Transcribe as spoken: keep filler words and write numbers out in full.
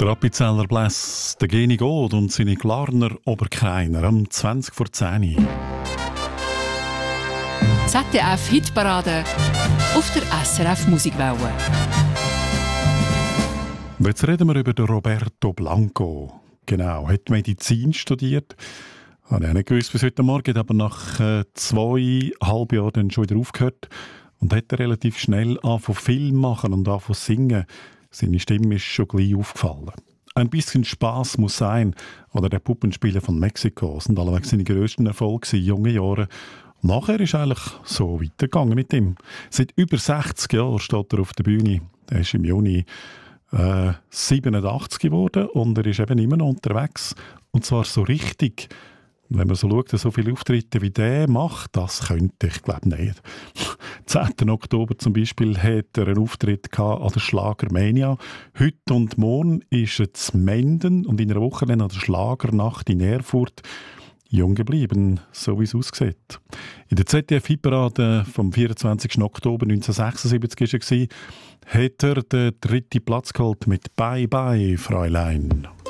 Der Appenzeller Bläss, der Geni Gold und seine Glarner Oberkreiner am zwanzig vor zehn. Z D F-Hitparade auf der S R F Musikwelle. Jetzt reden wir über den Roberto Blanco. Genau, hat Medizin studiert. Habe ich auch nicht gewusst bis heute Morgen, aber nach äh, zweieinhalb Jahren dann schon wieder aufgehört und hat relativ schnell angefangen Film machen und angefangen singen. Seine Stimme ist schon gleich aufgefallen. Ein bisschen Spass muss sein. Oder der Puppenspieler von Mexiko. Das sind allerdings seine grössten Erfolge in jungen Jahren. Nachher ist eigentlich so weitergegangen mit ihm. Seit über sechzig Jahren steht er auf der Bühne. Er ist im Juni äh, siebenundachtzig geworden und er ist eben immer noch unterwegs. Und zwar so richtig. Wenn man so schaut, so viele Auftritte wie der macht, das könnte ich glaube nicht. zehnten Oktober zum Beispiel hat er einen Auftritt an der Schlagermania. Heute und morgen ist er zu Menden und in einer Woche dann an der Schlagernacht in Erfurt jung geblieben, so wie es aussieht. In der Z D F-Hitparade vom vierundzwanzigsten Oktober neunzehnhundertsechsundsiebzig war er, hat er den dritten Platz geholt mit «Bye Bye, Fräulein».